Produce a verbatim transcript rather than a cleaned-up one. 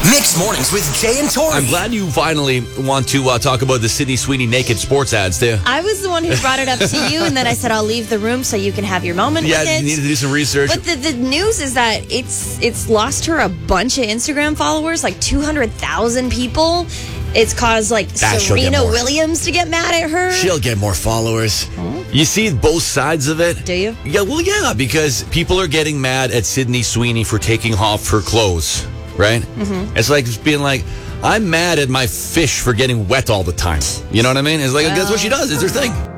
Mixed Mornings with Jay and Tori. I'm glad you finally want to uh, talk about the Sydney Sweeney naked sports ads, too. I was the one who brought it up to you, and then I said I'll leave the room so you can have your moment yeah, with it. you need to do some research. But the, the news is that it's it's lost her a bunch of Instagram followers, like two hundred thousand people. It's caused like Ah, she'll get Serena more. Williams to get mad at her. She'll get more followers. You see both sides of it? Do you? Yeah, well, yeah, because people are getting mad at Sydney Sweeney for taking off her clothes, right? Mm-hmm. It's like just being like, I'm mad at my fish for getting wet all the time. You know what I mean? It's like, that's what she does. It's her thing.